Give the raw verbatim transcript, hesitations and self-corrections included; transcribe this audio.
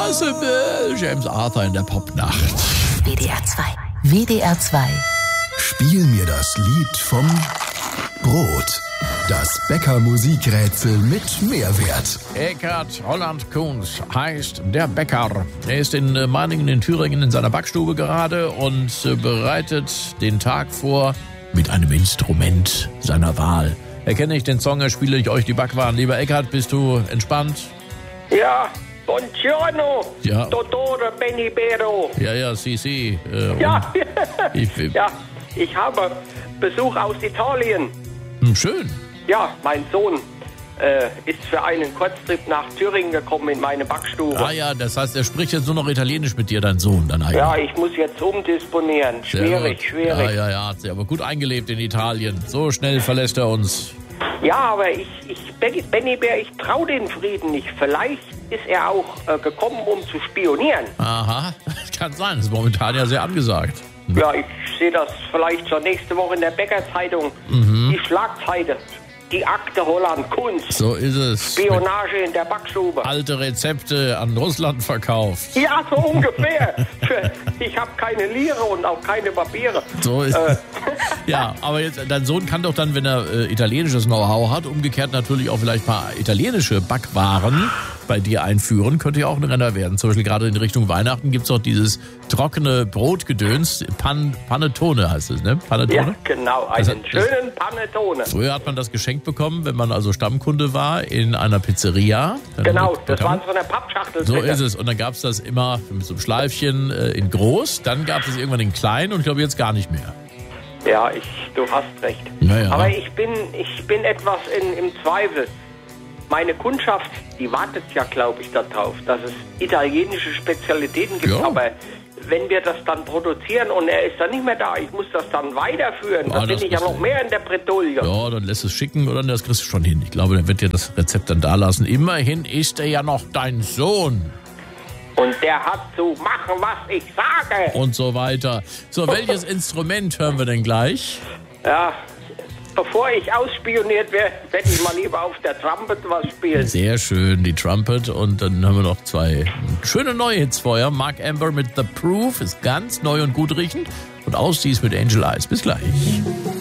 Impossible. James Arthur in der Popnacht. W D R zwei. W D R zwei. Spiel mir das Lied vom Brot. Das Bäcker-Musikrätsel mit Mehrwert. Eckhard Holland Kunz heißt der Bäcker. Er ist in Meiningen in Thüringen in seiner Backstube gerade und bereitet den Tag vor mit einem Instrument seiner Wahl. Erkenne ich den Song, spiele ich euch die Backwaren. Lieber Eckhard, bist du entspannt? Ja, buongiorno, Ja. Dottore Benibero. Ja, ja, si, si. Äh, Ja. Ich, ja, ich habe Besuch aus Italien. hm, schön. Ja, mein Sohn äh, ist für einen Kurztrip nach Thüringen gekommen in meine Backstube. Ah ja, das heißt, er spricht jetzt nur noch Italienisch mit dir, dein Sohn, dann eigentlich. Ja, ich muss jetzt umdisponieren. Sehr Schwierig, gut. schwierig. Ja, ja, ja, hat sich aber gut eingelebt in Italien. So schnell verlässt er uns. Ja, aber ich, ich Benny Bär, ich traue den Frieden nicht. Vielleicht ist er auch äh, gekommen, um zu spionieren. Aha, kann sein. Das ist momentan ja sehr angesagt. Ja, ich sehe das vielleicht schon nächste Woche in der Bäckerzeitung. Mhm. Die Schlagzeile. Die Akte Holland Kunz. So ist es. Spionage in der Backstube. Alte Rezepte an Russland verkauft. Ja, so ungefähr. Für, ich habe keine Lire und auch keine Papiere. So ist Äh. Ja, aber jetzt, dein Sohn kann doch dann, wenn er äh, italienisches Know-how hat, umgekehrt natürlich auch vielleicht ein paar italienische Backwaren bei dir einführen. Könnte ja auch ein Renner werden. Zum Beispiel gerade in Richtung Weihnachten gibt es doch dieses trockene Brotgedöns. Pan, Panettone heißt es, ne? Panettone? Ja, genau. Einen Das hat- das- schönen Panettone. Früher hat man das geschenkt bekommen, wenn man also Stammkunde war in einer Pizzeria. Dann Genau, bekam- das war in so einer Pappschachtel. So drin. ist es. Und dann gab es das immer mit so einem Schleifchen äh, in groß. Dann gab es irgendwann in klein und ich glaube jetzt gar nicht mehr. Ja, ich, du hast recht. Naja. Aber ich bin, ich bin etwas in, im Zweifel. Meine Kundschaft, die wartet ja, glaube ich, darauf, dass es italienische Spezialitäten gibt. Ja. Aber wenn wir das dann produzieren und er ist dann nicht mehr da, ich muss das dann weiterführen, Ja, dann bin das ich ja ist- noch mehr in der Bredouille. Ja, dann lässt es schicken oder das kriegst du schon hin. Ich glaube, der wird dir das Rezept dann da lassen. Immerhin ist er ja noch dein Sohn Und der hat zu machen, was ich sage. und so weiter. So, welches Instrument hören wir denn gleich? Ja, bevor ich ausspioniert werde, werde ich mal lieber auf der Trumpet was spielen. Sehr schön, die Trumpet. Und dann haben wir noch zwei schöne neue Hits vorher. Mark Amber mit The Proof ist ganz neu und gut riechend. Und Ausdies mit Angel Eyes. Bis gleich.